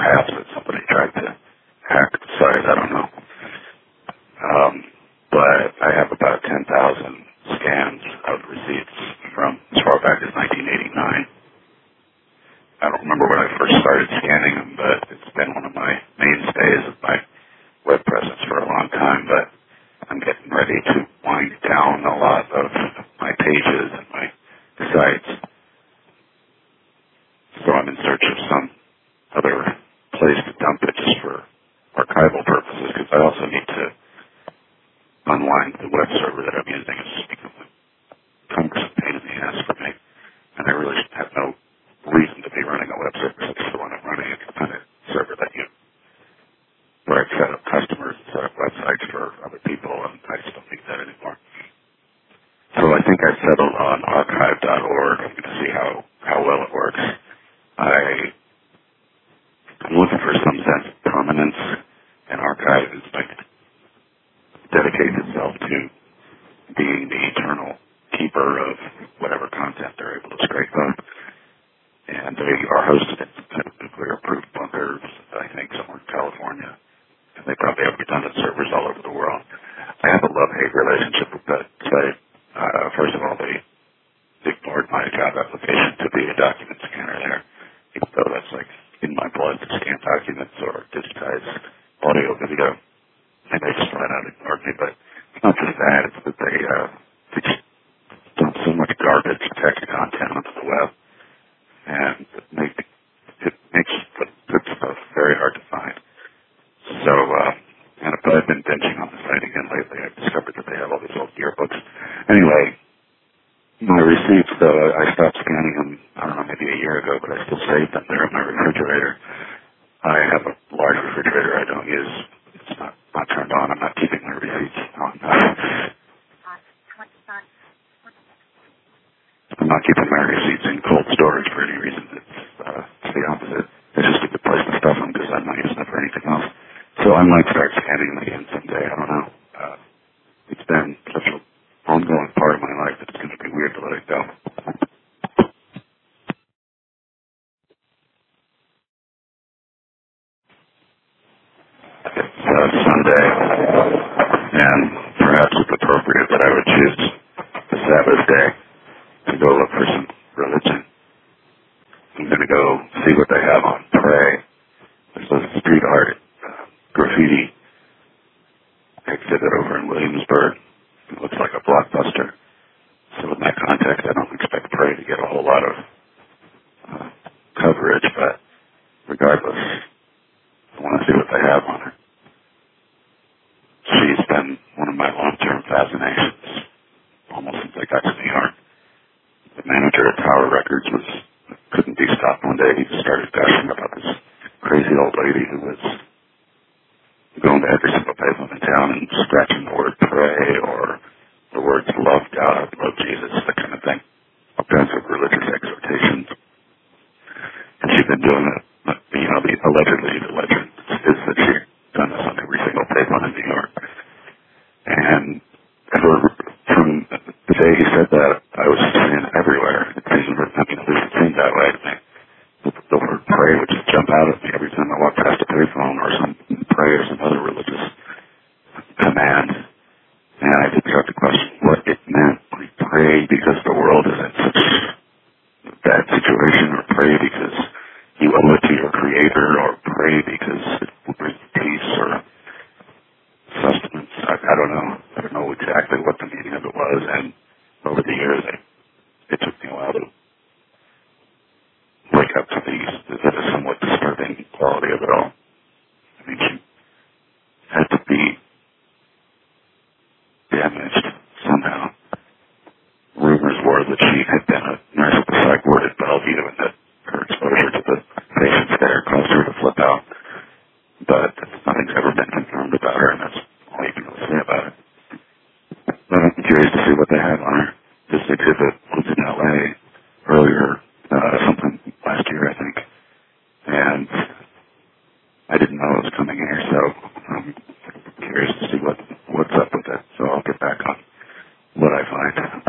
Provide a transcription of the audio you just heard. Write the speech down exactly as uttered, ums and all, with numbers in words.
perhaps that somebody tried to hack the site. I don't know. Um, but I have about ten thousand scans of receipts from as far back as nineteen eighty-nine. I don't remember when I first started scanning them, but it's been one of my mainstays of my web presence for a long time. But I'm getting ready to wind down a lot of my pages and my sites. So I'm in search of some other place to dump it just for archival purposes, because I also need to unwind the web server that I'm using. It's become a cumbersome pain in the ass for me, and I really have no reason to be running a web server since the one I'm running is the kind of server that you, where I set up customers and set up websites for other people, and I just don't need that anymore. So I think I settled on archive dot org. I'm going to see how, how well it works. I, I'm looking for some sense of permanence, and archive is like dedicates itself to being the eternal keeper of whatever content they're able to scrape up. And they are hosted in kind of nuclear-proof bunkers, I think, somewhere in California. And they probably have redundant servers all over the world. I have a love-hate relationship with that site. Uh, first of all, they ignored my job application to be a document scanner there, even though that's like in my blood to scan documents or digitize audio, video. And they just flat out ignored me. But it's not just that, it's that they, uh, they just dump so much garbage text content onto the web. And it, make, it makes the good stuff very hard to find. So, uh, and but I've been binging on the site again lately. I've discovered that they have all these old yearbooks. Anyway, my receipts, though, I stopped scanning them, I don't know, maybe a year ago, but I still save them. They're in my refrigerator. I have a large refrigerator I don't use. It's not, not turned on. I'm not keeping my receipts on. Uh, I'm not keeping my receipts in cold storage for any reason. It's, uh, it's the opposite. It's just a good place to stuff them because I'm not using them for anything else. So I might start scanning them again someday. I don't know. Uh, it's been such an ongoing part of my life that it's going to be weird to let it go. It's uh, Sunday, and perhaps it's appropriate that I would choose the Sabbath day to go look for some religion. I'm going to go see what they have on Pray. There's a street art uh, graffiti exhibit over in Williamsburg. It looks like a blockbuster. So in that context, I don't expect Pray to get a whole lot of uh, coverage, but regardless, I want to see what they have on her. She's been one of my long-term fascinations almost since I got to New York. The manager at Tower Records was couldn't be stopped one day. He just started gushing about this crazy old lady who was going to every single pavement in town and scratching the word pray or the words love God, love Jesus, that kind of thing. All kinds of religious exhortations. And she'd been doing it, you know, the, allegedly the legend is that she'd done this on every single pavement in New York. And ever, from the day he said that, I was seeing it everywhere. It seemed, I mean, at least it seemed that way to me. The, the word pray would just jump out at me every time I walked past a payphone or some pray or some other religious command. And I did start to question what it meant. Like, pray because the world is in such a bad situation, or pray because you owe it to your creator, or pray because it will bring peace or sustenance. I, I don't know. I don't know exactly what the meaning of it was. And over the years, I, it took me a while to wake up to the, the somewhat disturbing quality of it all. I mean, she had to be damaged somehow. Rumors were that she had been a nurse at the psych ward at Bellevue and that her exposure to the patients there caused her to flip out. But nothing's ever been confirmed about her, and that's all you can really say about it. But I'm curious to see what they have on her. This exhibit was in L A earlier, uh, sometime last year, I think. And I didn't know it was coming here, so I'm curious to see what what's up with it. So I'll get back on what I find.